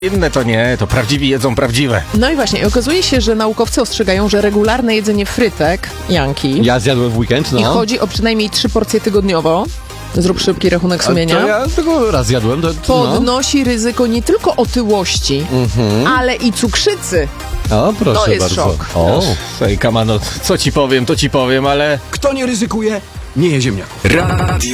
Inne to nie, to prawdziwi jedzą prawdziwe. No i właśnie, okazuje się, że naukowcy ostrzegają, że regularne jedzenie frytek, Janki, Ja zjadłem w weekend, i chodzi o przynajmniej 3 porcje tygodniowo, zrób szybki rachunek To sumienia, ja tylko raz jadłem. podnosi ryzyko nie tylko otyłości, ale i cukrzycy. O, proszę To jest bardzo. szok. O. Ej, Kamano, co ci powiem, to ci powiem, ale... Kto nie ryzykuje, nie je ziemniaków. Radio